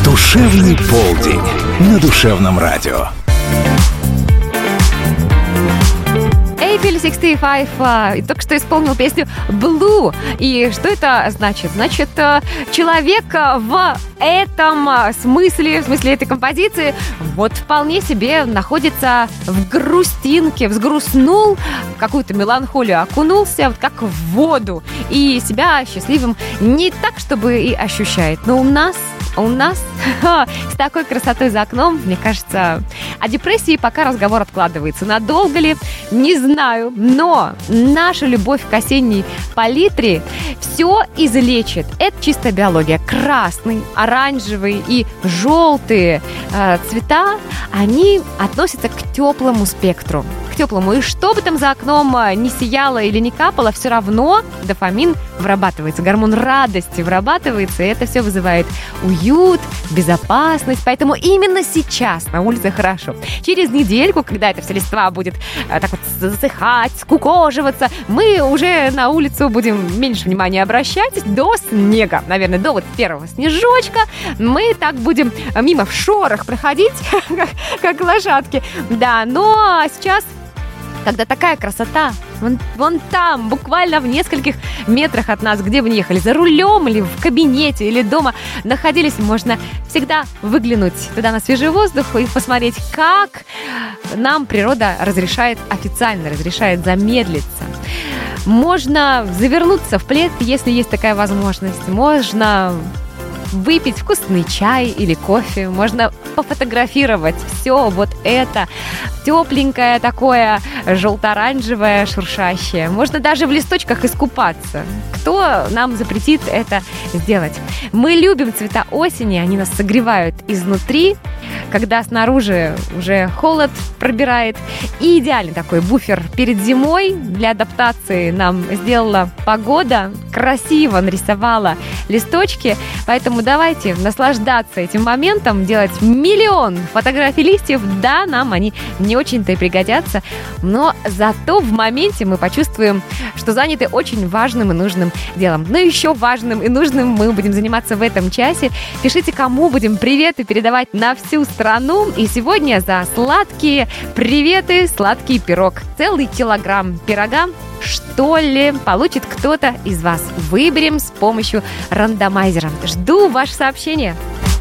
Душевный полдень на Душевном радио. Эйфель 65 только что исполнил песню «Blue». И что это значит? Значит, человек в этом смысле этой композиции вот вполне себе находится в грустинке, взгрустнул, в какую-то меланхолию окунулся, вот как в воду, и себя счастливым не так, чтобы и ощущает. Но у нас с такой красотой за окном, мне кажется, о депрессии пока разговор откладывается. Надолго ли? Не знаю. Но наша любовь к осенней палитре все излечит. Это чистая биология. Красный, оранжевый и желтые цвета, они относятся к теплому спектру. К теплому. И что бы там за окном не сияло или не капало, все равно дофамин вырабатывается, гормон радости вырабатывается, и это все вызывает уют, безопасность. Поэтому именно сейчас на улице хорошо. Через недельку, когда эта вся листва будет так вот засыхать, скукоживаться, мы уже на улицу будем меньше внимания обращать до снега. Наверное, до вот первого снежочка мы так будем мимо в шорох проходить, как лошадки. Да, но сейчас, когда такая красота, вон там, буквально в нескольких метрах от нас, где бы ни ехали, за рулем или в кабинете, или дома находились, можно всегда выглянуть туда на свежий воздух и посмотреть, как нам природа официально разрешает замедлиться. Можно завернуться в плед, если есть такая возможность. Можно выпить вкусный чай или кофе, можно пофотографировать все вот это тепленькое такое, желто-оранжевое, шуршащее. Можно даже в листочках искупаться. Кто нам запретит это сделать? Мы любим цвета осени, они нас согревают изнутри, когда снаружи уже холод пробирает. И идеальный такой буфер перед зимой для адаптации нам сделала погода, красиво нарисовала листочки, поэтому давайте наслаждаться этим моментом, делать миллион фотографий листьев. Да, нам они не очень-то и пригодятся, но зато в моменте мы почувствуем, что заняты очень важным и нужным делом. Но еще важным и нужным мы будем заниматься в этом часе. Пишите, кому будем приветы передавать на всю страну. И сегодня за сладкие приветы сладкий пирог. Целый килограмм пирога, что ли, получит кто-то из вас. Выберем с помощью рандомайзера. Жду ваше сообщение.